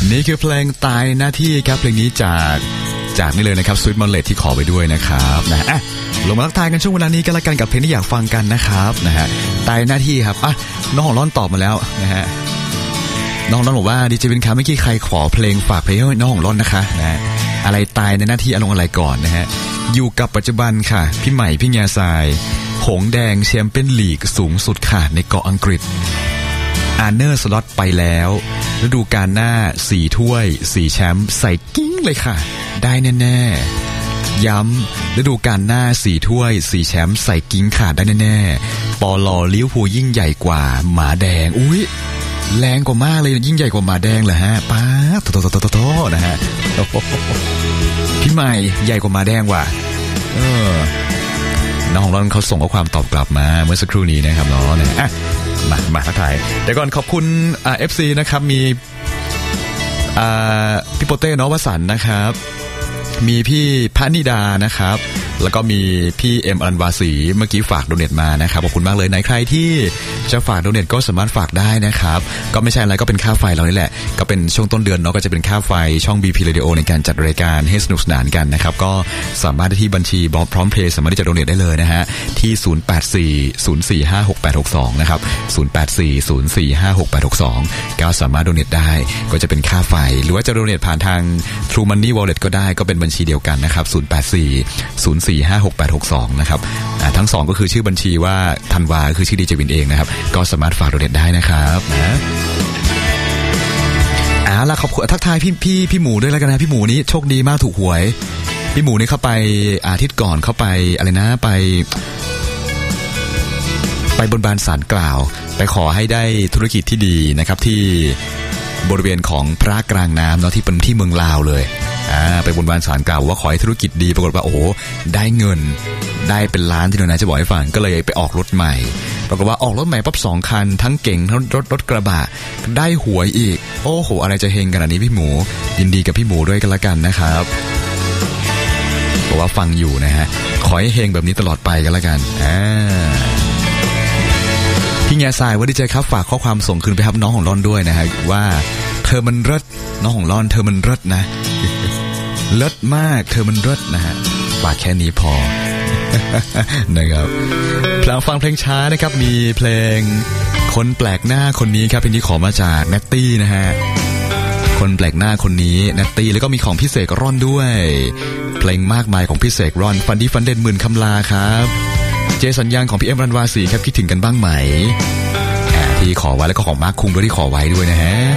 นี่คือเพลงตายหน้าที่ครับเพลงนี้จากนี่เลยนะครับ Sweet Mullet ที่ขอไปด้วยนะครับนะฮะลงมาทักทายกันช่วงเวลานี้กันละกันกับเพลงที่อยากฟังกันนะครับนะฮะตายหน้าที่ครับน้องของร่อนตอบมาแล้วนะฮะน้องของร่อนบอกว่าดีเจวินครับเมื่อกี้ใครขอเพลงฝากเพลงให้น้องของร่อนนะคะนะอะไรตายในหน้าที่อารมณ์อะไรก่อนนะฮะอยู่กับปัจจุบันค่ะพี่ใหม่พี่แง่ทรายหงแดงแชมเปี้ยนลีกสูงสุดค่ะในเกาะอังกฤษอาร์เนอร์สล็อตไปแล้วฤดูกาลหน้า4ถ้วย4แชมป์ใส่กิ้งเลยค่ะได้แน่ๆย้ำฤดูกาลหน้า4ถ้วย4แชมป์ใส่กิ้งค่ะได้แน่ๆปลลิเวอร์พูลยิ่งใหญ่กว่าหมาแดงอุ๊ยแรงกว่ามากเลยยิ่งใหญ่กว่าหมาแดงเหรอฮะป๊าโตนะฮะพี่ใหม่ใหญ่กว่าหมาแดงว่ะน้องของเราเขาส่งข้อความตอบกลับมาเมื่อสักครู่นี้นะครับน้องนะมาทักทายแต่ก่อนขอบคุณFC นะครับมีพี่โปเต้น้องวสันต์นะครับมีพี่พนิดานะครับแล้วก็มีพี่เอ็มอรัญวาสีเมื่อกี้ฝากโดเนทมานะครับขอบคุณมากเลยไหนใครที่จะฝากโดเนทก็สามารถฝากได้นะครับก็ไม่ใช่อะไรก็เป็นค่าไฟเรานี่แหละก็เป็นช่วงต้นเดือนเนาะก็จะเป็นค่าไฟช่อง BP Radio ในการจัดรายการให้สนุกสนานกันนะครับก็สามารถที่บัญชีพร้อมเพย์สามารถที่จะโดเนทได้เลยนะฮะที่0840456862นะครับ0840456862ก็สามารถโดเนทได้ก็จะเป็นค่าไฟหรือว่าจะโดเนทผ่านทาง True Money Wallet ก็ได้ก็เป็นบัญชีเดียวกันนะครับ0840456862นะครับทั้ง2ก็คือชื่อบัญชีว่าธันวาคือชื่อดีเจวินเองนะครับก็สามารถฝากโดเนทได้นะครับนะล่ะขอบคุณทักทายพี่หมูด้วยแล้วกันนะพี่หมูนี้โชคดีมากถูกหวยพี่หมูนี่เข้าไปอาทิตย์ก่อนเข้าไปอะไรนะไปบนบานศาลกล่าวไปขอให้ได้ธุรกิจที่ดีนะครับที่บริเวณของพระกลางน้ำเนาะที่เป็นที่เมืองลาวเลยไปบนบานศาลกล่าวว่าขอให้ธุรกิจดีปรากฏว่าโอ้โหได้เงินได้เป็นล้านที่ไหนจะบอกให้ฟังก็เลยไปออกรถใหม่ปรากฏว่าออกรถใหม่ปั๊บ2คันทั้งเก๋งทั้งรถกระบะได้หวยอีกโอ้โหอะไรจะเฮงขนาดนี้พี่หมูยินดีกับพี่หมูด้วยกันละกันนะครับบอกว่าฟังอยู่นะฮะขอให้เฮงแบบนี้ตลอดไปกันละกันพี่แง่ทรายว่าดีใจครับฝากข้อความส่งคืนไปครับน้องของร่อนด้วยนะฮะว่าเธอมันเลิศน้องของร่อนเธอมันเลิศนะเลิศมากเธอมันเลิศนะฮะฝากแค่นี้พอ นะครับเพลงฟังเพลงช้านะครับมีเพลงคนแปลกหน้าคนนี้ครับเพลงนี้ขอมาจากแนตตี้นะฮะคนแปลกหน้าคนนี้แนตตี้แล้วก็มีของพี่เสกร่อนด้วยเพลงมากมายของพี่เสกร่อนฟันดีฟันเด่นหมื่นคำลาครับเจสัญญาณของพี่เอ็มรันวาสีครับคิดถึงกันบ้างไหมที่ขอไว้แล้วก็ของมาร์คคุงด้วยที่ขอไว้ด้วยนะฮะ